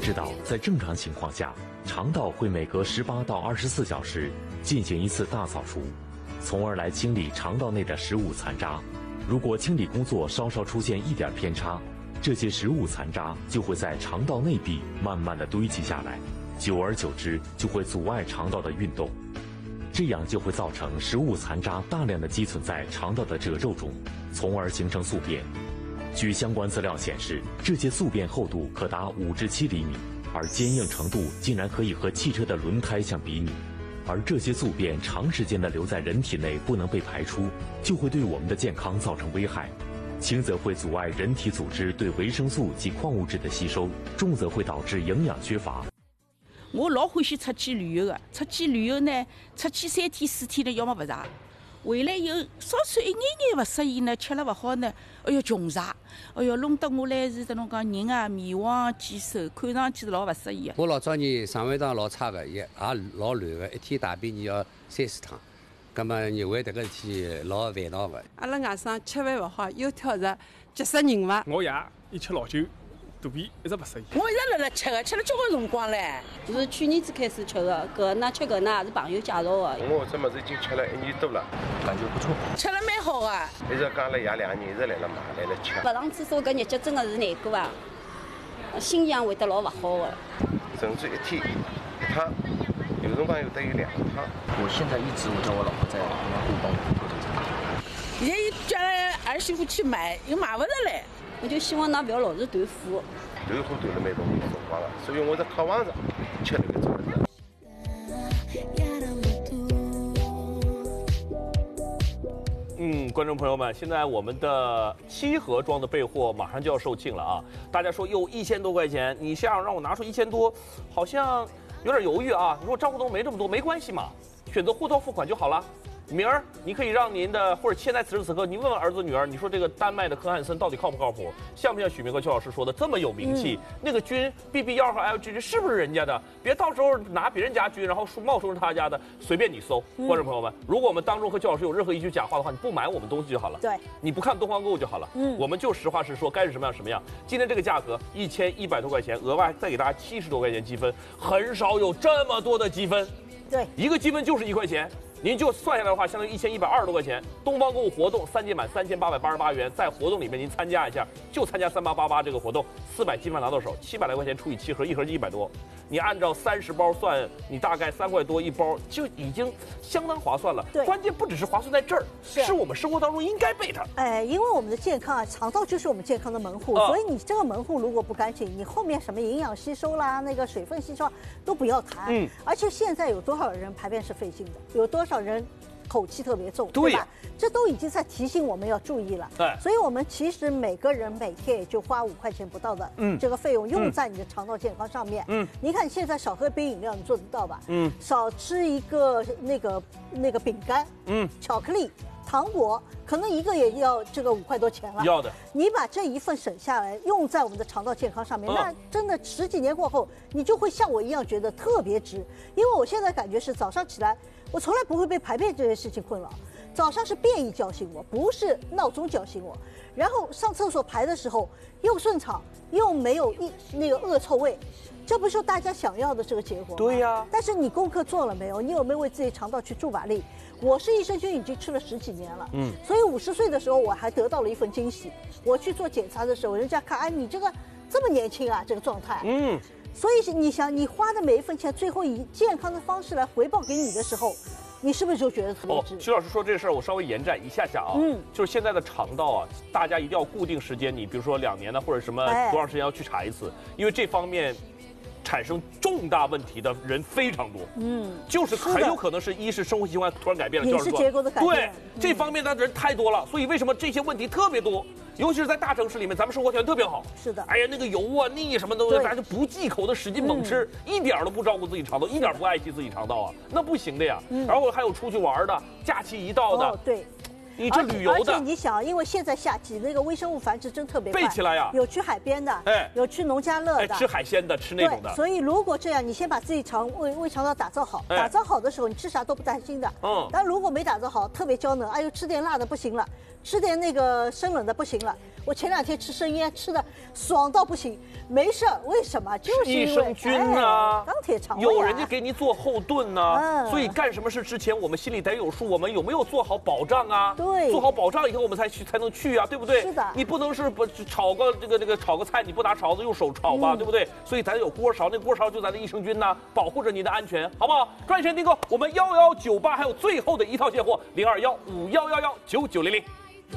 知道，在正常情况下，肠道会每隔18到24小时进行一次大扫除，从而来清理肠道内的食物残渣。如果清理工作稍稍出现一点偏差，这些食物残渣就会在肠道内壁慢慢的堆积下来，久而久之就会阻碍肠道的运动，这样就会造成食物残渣大量的积存在肠道的褶皱中，从而形成宿便。据相关资料显示，这些宿便厚度可达5至7厘米，而坚硬程度竟然可以和汽车的轮胎相比拟。而这些宿便长时间的留在人体内不能被排出，就会对我们的健康造成危害。轻则会阻碍人体组织对维生素及矿物质的吸收，重则会导致营养缺乏。 我老欢喜出去旅游的，出去旅游呢，出去3天4天呢，要么不查，回来以后稍稍一眼眼不适应呢，吃了不好呢，哎哟穷查，哎哟弄得我来是侬讲人啊面黄肌瘦，看上去是老不适宜的。 我老早年肠胃道老差的，也老乱的，一天大便你要30趟，葛么认为这个事体老烦恼的。 阿拉外甥吃饭不好，又挑食，急死人伐？ 我爷一吃老酒，肚皮一直不适意。 我一直辣辣吃的，吃了交关辰光唻。 是去年子开始吃的，搿呢吃搿呢也是朋友介绍的。 我这么子已经吃了1年多了，感觉不错， 吃了蛮好的。 一直讲了爷2年一直来了买来了吃。 不上厕所搿日脚真的是难过啊，心情会得老勿好的。 甚至一天1趟，有辰光有得有2趟。 我现在一直我叫我老婆在后帮我偷偷查。 现在叫儿媳妇去买，又买不着来。 我就希望㑚不要老是断货。 断货断了蛮容易辰光了，所以我在渴望着吃那个做的。 观众朋友们，现在我们的7盒装的备货马上就要售罄了啊！大家说哟，1000多块钱，你这样让我拿出1000多，好像有点犹豫啊。你说账户中没这么多，没关系嘛，选择货到付款就好了。明儿你可以让您的，或者现在此时此刻，你问问儿子女儿，你说这个丹麦的科汉森到底靠不靠谱？像不像许明和邱老师说的这么有名气？那个菌 BB1和 LG 是不是人家的？别到时候拿别人家菌，然后冒充是他家的，随便你搜。观众朋友们，如果我们当中和邱老师有任何一句假话的话，你不买我们东西就好了。 对， 你不看东方购物就好了。我们就实话实说，该是什么样什么样。今天这个价格1100多块钱，额外再给大家70多块钱积分，很少有这么多的积分。 对， 一个积分就是1块钱。您就算下来的话，相当于1120多块钱。东方购物活动3届满3888元，在活动里面您参加一下，就参加3888这个活动，400积分拿到手，700来块钱除以7盒，一盒就100多。你按照30包算，你大概3块多一包，就已经相当划算了。 对， 关键不只是划算在这儿，是我们生活当中应该备它。 哎，因为我们的健康啊，肠道就是我们健康的门户，所以你这个门户如果不干净，你后面什么营养吸收啦、那个水分吸收都不要谈。而且现在有多少人排便是费劲的，有多少人口气特别重，对吧？这都已经在提醒我们要注意了。对，所以我们其实每个人每天也就花5块钱不到的这个费用用在你的肠道健康上面。你看现在少喝杯饮料，你做得到吧？少吃一个那个饼干，巧克力。糖果可能一个也要这个5块多钱了， 要的。 你把这一份省下来，用在我们的肠道健康上面，那真的10几年过后，你就会像我一样觉得特别值。因为我现在感觉是早上起来，我从来不会被排便这件事情困扰，早上是便意叫醒我，不是闹钟叫醒我。然后上厕所排的时候又顺畅，又没有那个恶臭味。这不是大家想要的这个结果吗？ 对呀。 但是你功课做了没有？你有没有为自己肠道去助把力？我是益生菌已经吃了10几年了，所以50岁的时候我还得到了一份惊喜。我去做检查的时候，人家看，哎，你这个这么年轻啊，这个状态，所以你想，你花的每一分钱，最后以健康的方式来回报给你的时候，你是不是就觉得特别值？ 徐老师说这事儿，我稍微延展一下啊，就是现在的肠道啊，大家一定要固定时间，你比如说2年呢，或者什么多长时间要去查一次，因为这方面产生重大问题的人非常多，就是很有可能是一是生活习惯突然改变了， 饮食结构的改变， 对，这方面的人太多了，所以为什么这些问题特别多？尤其是在大城市里面，咱们生活条件特别好， 是的， 哎呀，那个油啊、腻什么的，咱就不忌口的使劲猛吃，一点都不照顾自己肠道，一点不爱惜自己肠道啊，那不行的呀。然后还有出去玩的，假期一到的， 对。 你这旅游的， 而且你想，因为现在夏季那个微生物繁殖真特别快， 背起来呀， 有去海边的，有去农家乐的， 吃海鲜的，吃那种的。 所以如果这样，你先把自己胃肠道打造好，打造好的时候，你吃啥都不担心的。但如果没打造好，特别娇嫩，哎呦吃点辣的不行了， 吃点那个生冷的不行了。我前2天吃生腌，吃的爽到不行，没事，为什么？就是因为益生菌啊， 钢铁肠胃有人家给你做后盾呢，所以干什么事之前我们心里得有数，我们有没有做好保障啊？ 对， 做好保障以后我们才能去啊，对不对？ 是的， 你不能是不炒个炒个菜，你不拿勺子用手炒吧，对不对？所以咱有锅勺，那锅勺就咱的益生菌呢，保护着您的安全，好不好？抓紧时间订购我们1198还有最后的一套现货，0215111990。